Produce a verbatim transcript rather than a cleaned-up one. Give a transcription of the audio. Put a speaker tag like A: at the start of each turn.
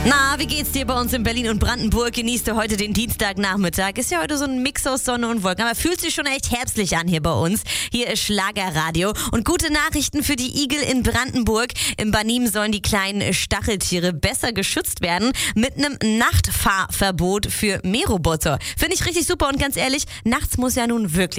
A: Na, wie geht's dir bei uns in Berlin und Brandenburg? Genießt du heute den Dienstagnachmittag? Ist ja heute so ein Mix aus Sonne und Wolken, aber fühlt sich schon echt herbstlich an hier bei uns. Hier ist Schlagerradio und gute Nachrichten für die Igel in Brandenburg. Im Barnim sollen die kleinen Stacheltiere besser geschützt werden mit einem Nachtfahrverbot für Mähroboter. Finde ich richtig super und ganz ehrlich, nachts muss ja nun wirklich